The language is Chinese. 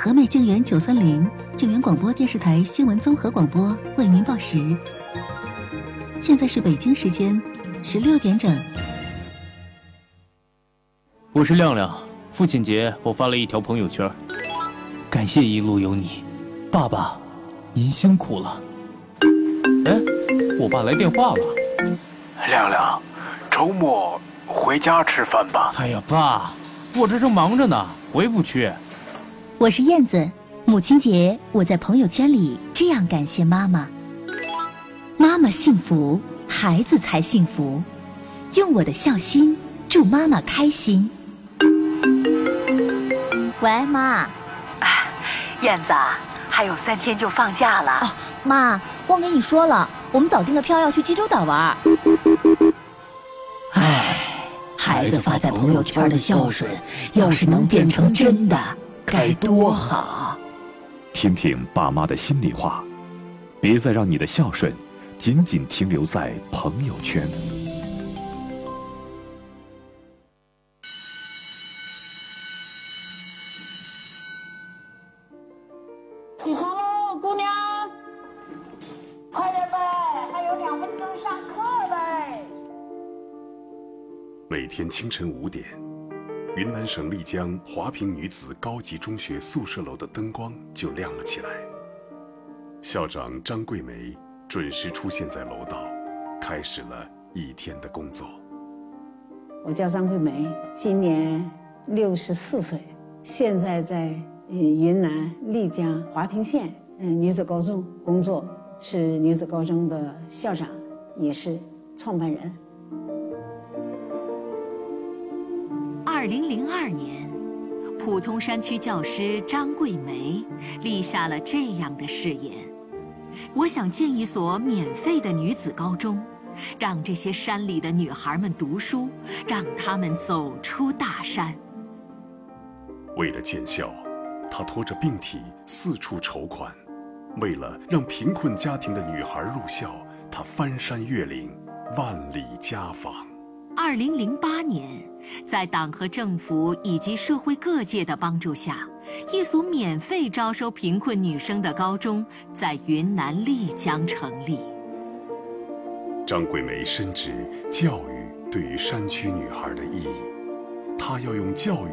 和美静园930静园广播电视台新闻综合广播为您报时。现在是北京时间16点整。 我是亮亮，父亲节我发了一条朋友圈， 感谢一路有你，爸爸，您辛苦了。 哎，我爸来电话了。 亮亮，周末回家吃饭吧。 哎呀，爸，我这正忙着呢，回不去。 我是燕子，母亲节我在朋友圈里这样感谢妈妈。妈妈幸福，孩子才幸福。用我的孝心祝妈妈开心。喂，妈。 燕子，还有3天就放假了。 哦，妈，忘跟你说了，我们早订了票要去济州岛玩。 孩子发在朋友圈的孝顺，要是能变成真的，该多好。 听听爸妈的心里话，别再让你的孝顺仅仅停留在朋友圈。 起床喽，姑娘，快点呗，还有2分钟上课呗。 每天清晨5点，云南省丽江华坪女子高级中学宿舍楼的灯光就亮了起来。校长张桂梅准时出现在楼道，开始了一天的工作。 我叫张桂梅，今年64岁，现在在云南丽江华坪县女子高中工作，是女子高中的校长，也是创办人。 2002年，普通山区教师张桂梅立下了这样的誓言：我想建一所免费的女子高中，让这些山里的女孩们读书，让她们走出大山。 为了建校，她拖着病体四处筹款；为了让贫困家庭的女孩入校，她翻山越岭，万里家访。 2008年，在党和政府以及社会各界的帮助下，一所免费招收贫困女生的高中在云南丽江成立。 张桂梅深知教育对于山区女孩的意义，她要用教育